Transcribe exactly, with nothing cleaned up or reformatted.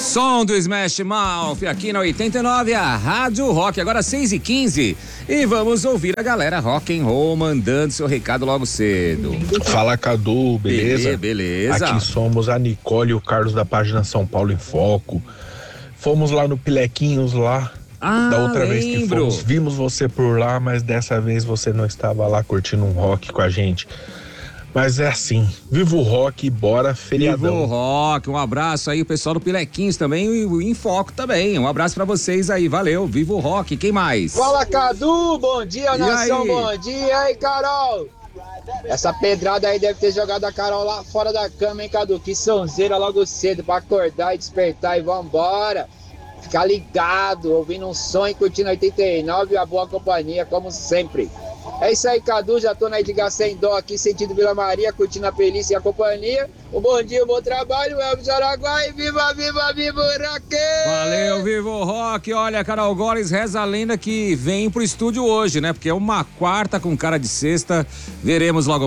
Som do Smash Mouth aqui na oitenta e nove, a Rádio Rock, agora seis e quinze. E vamos ouvir a galera rock and roll mandando seu recado logo cedo. Fala, Cadu, beleza? Beleza. Aqui somos a Nicole e o Carlos da página São Paulo em Foco. Fomos lá no Pilequinhos lá. Ah, da outra lembro. vez que fomos, vimos você por lá, mas dessa vez você não estava lá curtindo um rock com a gente. Mas é assim, viva o rock e bora feriadão. Viva o rock, um abraço aí o pessoal do Pilequinhos também e o Infoco também, um abraço pra vocês aí, valeu, viva o rock, quem mais? Fala, Cadu, bom dia, E nação, aí? bom dia, e aí, Carol? Essa pedrada aí deve ter jogado a Carol lá fora da cama, hein, Cadu? Que sonzeira logo cedo pra acordar e despertar e vambora. Ficar ligado, ouvindo um som e curtindo oitenta e nove e a boa companhia, como sempre. É isso aí, Cadu, já tô na Edgar Sem Dó aqui, sentido Vila Maria, curtindo a pelícia e a companhia. Um bom dia, um bom trabalho, Elvis Araguai, viva, viva, viva o rock! Valeu, viva o rock, olha, Carol Goles reza a lenda que vem pro estúdio hoje, né, porque é uma quarta com cara de sexta, veremos logo